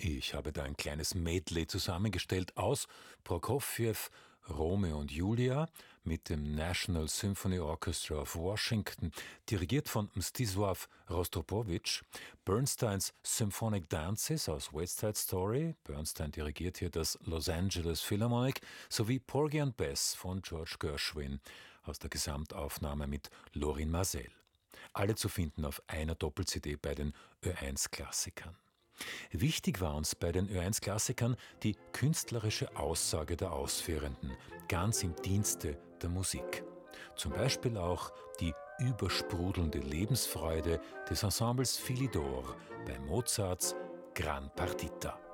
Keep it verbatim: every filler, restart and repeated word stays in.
Ich habe da ein kleines Medley zusammengestellt aus Prokofjew, Romeo und Julia mit dem National Symphony Orchestra of Washington, dirigiert von Mstisław Rostropowitsch, Bernsteins Symphonic Dances aus West Side Story, Bernstein dirigiert hier das Los Angeles Philharmonic, sowie Porgy and Bess von George Gershwin aus der Gesamtaufnahme mit Lorin Maazel. Alle zu finden auf einer Doppel-C D bei den Ö eins Klassikern. Wichtig war uns bei den Ö eins Klassikern die künstlerische Aussage der Ausführenden, ganz im Dienste der Musik. Zum Beispiel auch die übersprudelnde Lebensfreude des Ensembles Philidor bei Mozarts Gran Partita.